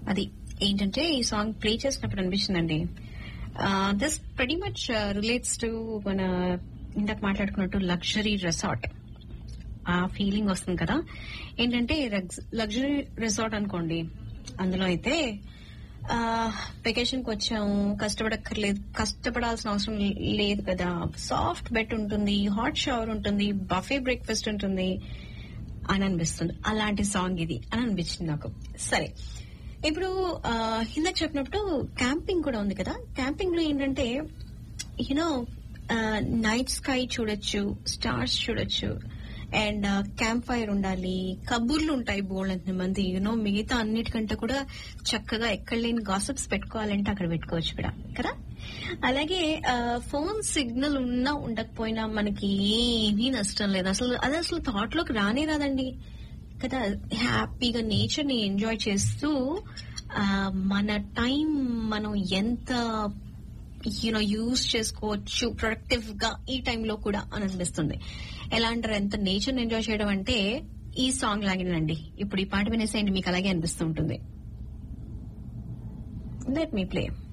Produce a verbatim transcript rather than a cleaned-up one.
అది ఏంటంటే ఈ సాంగ్ ప్లే చేసినప్పుడు అనిపించిందండి, this pretty much relates to మన ఇందాక మాట్లాడుకున్నట్టు లగ్జరీ రిసార్ట్. ఆ ఫీలింగ్ వస్తుంది కదా. ఏంటంటే లగ్జరీ రిసార్ట్ అనుకోండి, అందులో అయితే వెకేషన్ కి వచ్చాము, కష్టపడక్కర్లేదు, కష్టపడాల్సిన అవసరం లేదు కదా, సాఫ్ట్ బెడ్ ఉంటుంది, హాట్ షవర్ ఉంటుంది, బఫే బ్రేక్ఫాస్ట్ ఉంటుంది అని అనిపిస్తుంది. అలాంటి సాంగ్ ఇది అని అనిపించింది నాకు. సరే, ఇప్పుడు ఇందాక చెప్పినప్పుడు క్యాంపింగ్ కూడా ఉంది కదా. క్యాంపింగ్ లో ఏంటంటే యూనో నైట్ స్కై చూడొచ్చు, స్టార్స్ చూడొచ్చు, అండ్ క్యాంప్ ఫైర్ ఉండాలి, కబుర్లు ఉంటాయి బోల్డ్ మంది, యూనో మిగతా అన్నిటికంటే కూడా చక్కగా ఎక్కడ లేని గాసిప్స్ పెట్టుకోవాలంటే అక్కడ పెట్టుకోవచ్చు కూడా కదా. అలాగే ఫోన్ సిగ్నల్ ఉన్నా ఉండకపోయినా మనకి ఏమీ నష్టం లేదు అసలు. అది అసలు థాట్ లోకి రానే రాదండి కదా. హ్యాపీగా నేచర్ ని ఎంజాయ్ చేస్తూ మన టైం మనం ఎంత యూనో యూజ్ చేసుకోవచ్చు ప్రొడక్టివ్ గా ఈ టైంలో కూడా అని అనిపిస్తుంది. ఎలా అంటారు, ఎంత నేచర్ ఎంజాయ్ చేయడం అంటే ఈ సాంగ్ లాగేనండి. ఇప్పుడు ఈ పాట వినేసేయండి, మీకు అలాగే అనిపిస్తూ ఉంటుంది. Let me play.